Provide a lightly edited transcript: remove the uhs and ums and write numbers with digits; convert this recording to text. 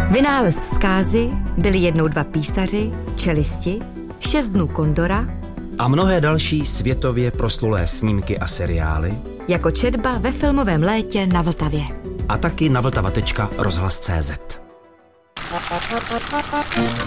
Vynález zkázy, byli jednou 2 písaři, čelisti, 6 dnů Kondora a mnohé další světově proslulé snímky a seriály, jako četba ve filmovém létě na Vltavě. A taky na vltava.rozhlas.cz.